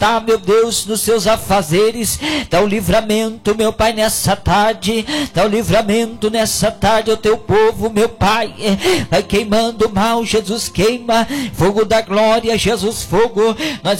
meu Deus, nos seus afazeres. Dá o livramento, meu Pai, nessa tarde. Dá o livramento nessa tarde ao teu povo, meu Pai. Vai queimando o mal, Jesus, queima. Fogo da glória, Jesus, fogo. Nós